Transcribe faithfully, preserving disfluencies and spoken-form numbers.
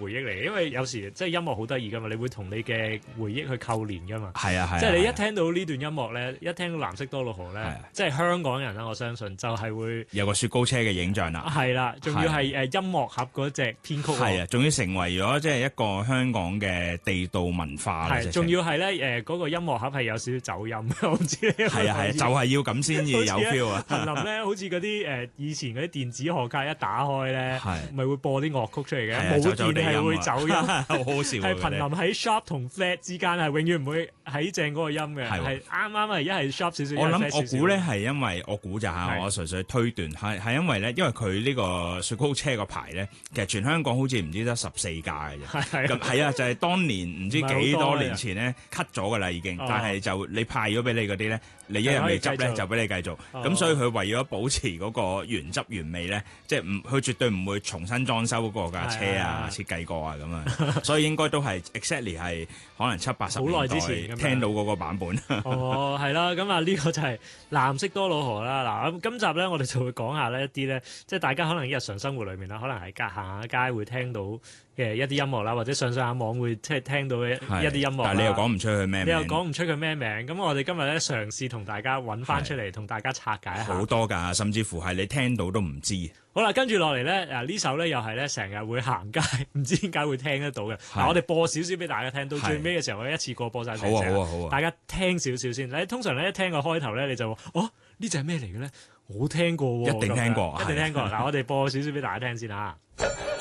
回憶嚟，因為有時即係音樂好得意噶嘛，你會同你嘅回憶去扣連噶嘛。 係啊係啊， 即係你一聽到呢段音樂咧，一聽到藍色多瑙河咧，即係香港人啦，我相信就係會有個雪糕車嘅影像啦。 係啦，仲要係誒音樂盒嗰隻編曲。 係啊，仲要成為咗即係一個香港嘅地道文化。 係，仲要係咧誒嗰個音樂盒係有少少走音，我唔知你有冇係啊係啊，就係要咁先至有 feel 啊。 柏林咧，好似嗰啲誒以前嗰啲電子賀卡一打開咧，咪會播啲樂曲出嚟嘅，冇電係會走音， 好好笑。 係柏林喺 shop 同 flat 之間係永遠唔會喺正嗰個音嘅，係啱啱係一係 shop 少少。 我諗我估咧係因為我估咋嚇，我純粹推斷係係因為咧，因為佢呢個雪糕車個牌咧，其實全香港好似唔知得十四架嘅啫。係咁係啊，就係當年唔知幾多年前咧 cut 咗㗎啦已經，但係就你派咗俾你嗰啲咧，你一日未執咧就俾你繼續。咁所以佢為咗保持嗰個原汁原味咧，即係唔佢絕對唔會重新裝修嗰個架車啊，設計過啊咁啊，所以應該都係 exactly 係可能七八十年代好耐之前聽到嗰個版本。 哦，係啦，咁啊呢個就係藍色多瑙河啦。嗱，咁今集咧我哋就會講下呢一啲咧，即係大家可能日常生活裏面啦，可能係街行下街會聽到嘅一啲音樂啦，或者上上下網會即係聽到嘅一啲音樂。 但係你又講唔出佢咩名？ 你又講唔出佢咩名？咁我哋今日咧嘗試同大家揾翻出嚟，同大家拆解一下。 好多㗎，甚至乎係你聽到都唔知。 好啦，跟住落嚟咧，嗱呢首咧又係咧成日會行街，唔知點解會聽得到嘅。嗱，我哋播少少俾大家聽，到最尾嘅時候，我一次過播晒成隻。 好啊好啊好啊！ 大家聽少少先。你通常咧一聽個開頭咧，你就話：哦，呢隻係咩嚟嘅咧？我聽過喎， 一定聽過， 一定聽過。嗱，我哋播少少俾大家聽先嚇。